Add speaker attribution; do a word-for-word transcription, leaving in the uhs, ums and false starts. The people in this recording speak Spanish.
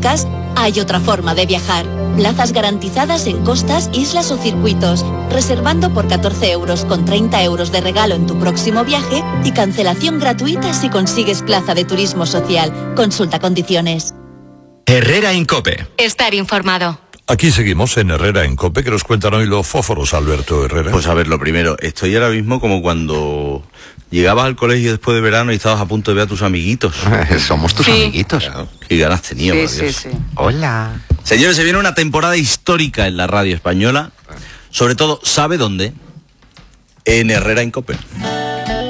Speaker 1: económicas, hay otra forma de viajar. Plazas garantizadas en costas, islas o circuitos, reservando por catorce euros con treinta euros de regalo en tu próximo viaje y cancelación gratuita si consigues plaza de turismo social. Consulta condiciones.
Speaker 2: Herrera en COPE.
Speaker 3: Estar informado.
Speaker 4: Aquí seguimos en Herrera en COPE, que nos cuentan hoy los fósforos, Alberto Herrera.
Speaker 5: Pues a ver, lo primero, estoy ahora mismo como cuando llegabas al colegio después de verano y estabas a punto de ver a tus amiguitos.
Speaker 6: Somos tus
Speaker 3: Sí.
Speaker 6: amiguitos.
Speaker 5: Claro, qué ganas tenía,
Speaker 3: Sí,
Speaker 5: por
Speaker 3: sí,
Speaker 5: Dios.
Speaker 3: sí.
Speaker 6: Hola.
Speaker 5: Señores, se viene una temporada histórica en la radio española, sobre todo, ¿sabe dónde? En Herrera en COPE.